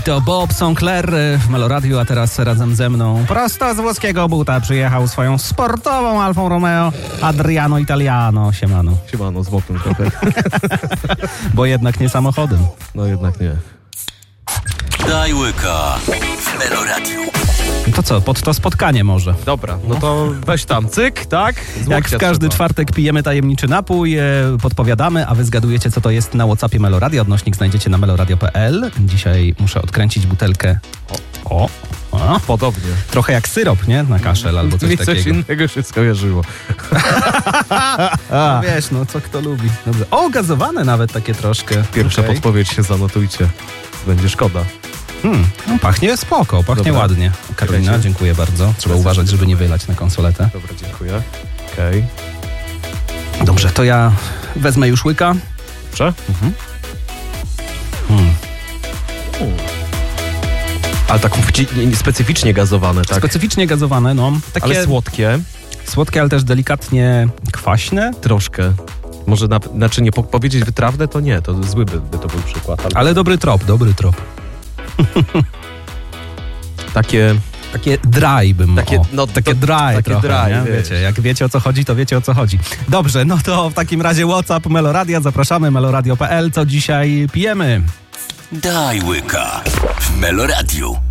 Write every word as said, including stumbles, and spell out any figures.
to Bob Sinclair w Meloradiu, a teraz razem ze mną prosto z włoskiego buta przyjechał swoją sportową Alfą Romeo Adriano Italiano. Siemano. Siemano, z bokiem trochę. Bo jednak nie samochodem. No jednak nie. Daj łyka w Meloradiu. To co, pod to spotkanie może? Dobra, no to weź tam cyk, tak? Z Jak w łokcia każdy trzeba. czwartek pijemy tajemniczy napój, e, podpowiadamy, a wy zgadujecie, co to jest na WhatsAppie Meloradio. Odnośnik znajdziecie na meloradio kropka pe el. Dzisiaj muszę odkręcić butelkę. O, o, o. Podobnie. Trochę jak syrop, nie? Na kaszel albo coś Mi takiego. coś innego się skojarzyło. No wiesz, no co kto lubi. Dobrze. O, gazowane nawet takie troszkę. Pierwsza Okej. podpowiedź się zanotujcie. Będzie szkoda. Hmm, no, pachnie spoko, pachnie Dobra. ładnie. Karolina, Czekajcie. dziękuję bardzo. Trzeba uważać, żeby nie wylać na konsoletę. Dobra, dziękuję. Okej. Dobrze, to ja wezmę już łyka. Dobrze? Mhm. Hmm. Ale tak wci- nie- specyficznie gazowane, tak? Specyficznie gazowane, no. Takie Ale słodkie. słodkie, ale też delikatnie kwaśne. Troszkę. Może, na, znaczy nie po, powiedzieć wytrawne, to nie. To zły by, by to był przykład. Ale, Ale dobry trop, dobry trop. takie... Takie dry bym, Takie, o, no, takie to- dry takie trochę, dry, nie? wiesz. Wiecie, jak wiecie o co chodzi, to wiecie o co chodzi. Dobrze, no to w takim razie WhatsApp Meloradia, zapraszamy meloradio kropka pe el. Co dzisiaj pijemy? Daj łyka w Meloradiu.